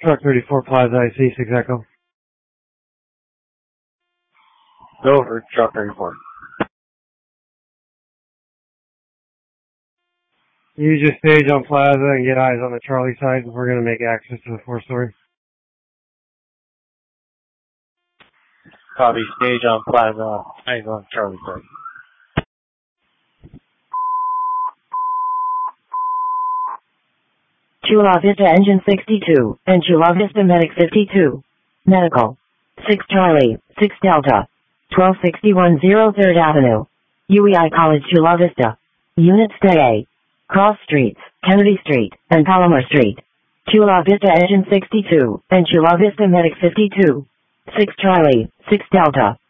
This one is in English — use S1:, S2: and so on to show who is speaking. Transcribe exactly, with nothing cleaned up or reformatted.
S1: Truck thirty-four Plaza I C, six Echo.
S2: Go for Truck thirty-four.
S1: Use your stage on Plaza and get eyes on the Charlie side. We're going to make access to the four-story.
S2: Copy, stage on Plaza, eyes on Charlie side.
S3: Chula Vista Engine sixty-two, and Chula Vista Medic fifty-two. Medical. six Charlie, six Delta. twelve sixty-one zero third Avenue. U E I College Chula Vista. Unit stay A. Cross Streets, Kennedy Street, and Palomar Street. Chula Vista Engine sixty-two, and Chula Vista Medic fifty-two. six Charlie, six Delta.